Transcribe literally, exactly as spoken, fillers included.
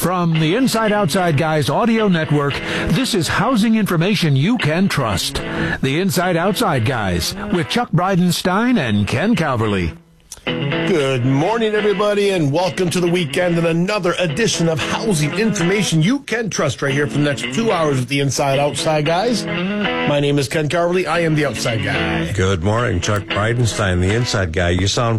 From the Inside Outside Guys audio network, this is housing information you can trust. The Inside Outside Guys with Chuck Bridenstine and Ken Calverley. Good morning, everybody, and welcome to the weekend and another edition of housing information you can trust right here for the next two hours with the Inside Outside Guys. My name is Ken Calverley. I am the Outside Guy. Good morning, Chuck Bridenstine, the Inside Guy. You sound